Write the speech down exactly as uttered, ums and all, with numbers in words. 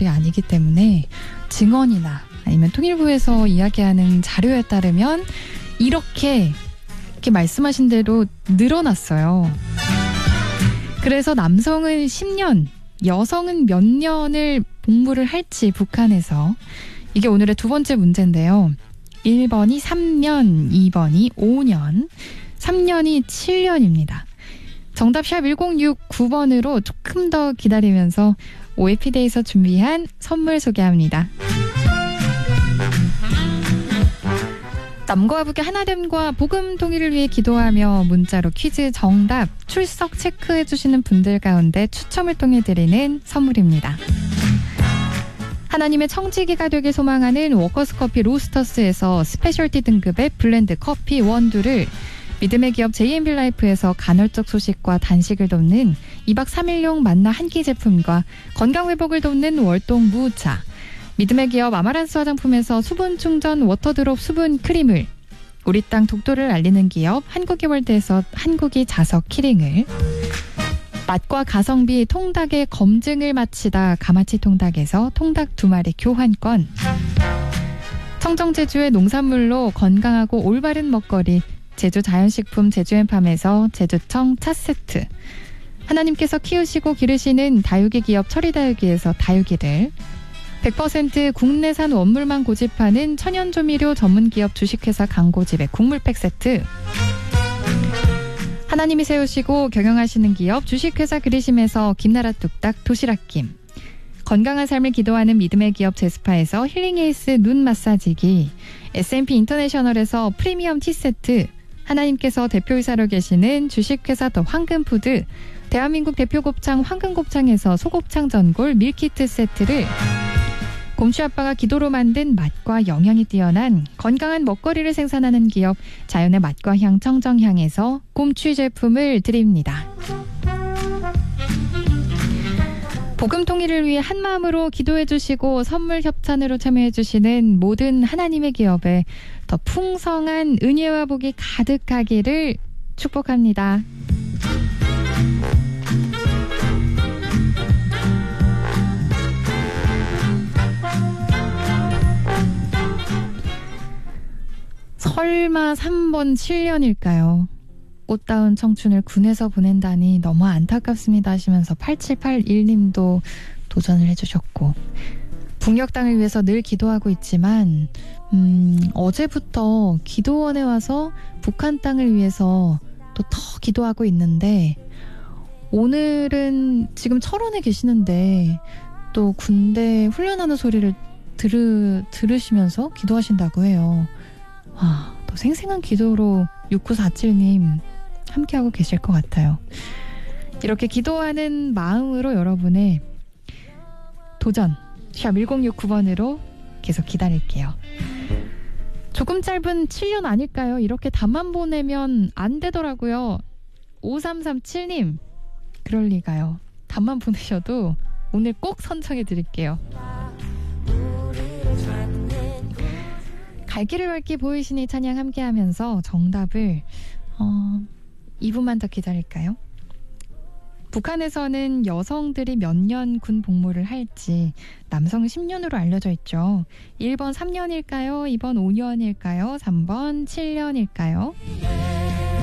사실이 아니기 때문에 증언이나 아니면 통일부에서 이야기하는 자료에 따르면 이렇게, 이렇게 말씀하신 대로 늘어났어요. 그래서 남성은 십 년, 여성은 몇 년을 복무를 할지 북한에서, 이게 오늘의 두 번째 문제인데요. 일 번이 삼 년, 이 번이 오 년, 삼 년이 칠 년입니다. 정답 샵 일공육구 번으로 조금 더 기다리면서 오에피데이에서 준비한 선물 소개합니다. 남과 북의 하나됨과 복음 통일을 위해 기도하며 문자로 퀴즈 정답 출석 체크해 주시는 분들 가운데 추첨을 통해 드리는 선물입니다. 하나님의 청지기가 되길 소망하는 워커스커피 로스터스에서 스페셜티 등급의 블렌드 커피 원두를, 믿음의 기업 제이엠빌라이프에서 간헐적 소식과 단식을 돕는 이 박 삼 일용 만나 한 끼 제품과 건강회복을 돕는 월동 무차, 믿음의 기업 아마란스 화장품에서 수분 충전 워터드롭 수분 크림을, 우리 땅 독도를 알리는 기업 한국이 월드에서 한국이 자석 키링을, 맛과 가성비 통닭의 검증을 마치다 가마치 통닭에서 통닭 두 마리 교환권, 청정제주의 농산물로 건강하고 올바른 먹거리 제주 자연식품 제주앤팜에서 제주청 찻세트, 하나님께서 키우시고 기르시는 다육이 기업 철이다육이에서 다육이를, 백 퍼센트 국내산 원물만 고집하는 천연조미료 전문기업 주식회사 강고집의 국물팩 세트, 하나님이 세우시고 경영하시는 기업 주식회사 그리심에서 김나라 뚝딱 도시락김, 건강한 삶을 기도하는 믿음의 기업 제스파에서 힐링에이스 눈 마사지기, 에스앤피 인터내셔널에서 프리미엄 티세트, 하나님께서 대표이사로 계시는 주식회사 더 황금푸드, 대한민국 대표 곱창 황금곱창에서 소곱창 전골 밀키트 세트를, 곰취아빠가 기도로 만든 맛과 영양이 뛰어난 건강한 먹거리를 생산하는 기업 자연의 맛과 향 청정향에서 곰취 제품을 드립니다. 복음 통일을 위해 한마음으로 기도해 주시고 선물 협찬으로 참여해 주시는 모든 하나님의 기업에 더 풍성한 은혜와 복이 가득하기를 축복합니다. 설마 삼 번 칠 년일까요? 꽃다운 청춘을 군에서 보낸다니 너무 안타깝습니다 하시면서 팔칠팔일 님도 도전을 해주셨고, 북녘 땅을 위해서 늘 기도하고 있지만 음, 어제부터 기도원에 와서 북한 땅을 위해서 또 더 기도하고 있는데, 오늘은 지금 철원에 계시는데 또 군대 훈련하는 소리를 들으, 들으시면서 기도하신다고 해요. 아, 또 생생한 기도로 육구사칠 님 함께하고 계실 것 같아요. 이렇게 기도하는 마음으로 여러분의 도전 샵 일공육구 번으로 계속 기다릴게요. 조금 짧은 칠 년 아닐까요? 이렇게 답만 보내면 안 되더라고요. 오삼삼칠 님, 그럴 리가요. 답만 보내셔도 오늘 꼭 선정해 드릴게요. 갈 길을 밝게 보이시니 찬양 함께하면서 정답을 어, 이 분만 더 기다릴까요? 북한에서는 여성들이 몇 년 군 복무를 할지 남성은 십 년으로 알려져 있죠. 일 번 삼 년일까요? 이 번 오 년일까요? 삼 번 칠 년일까요?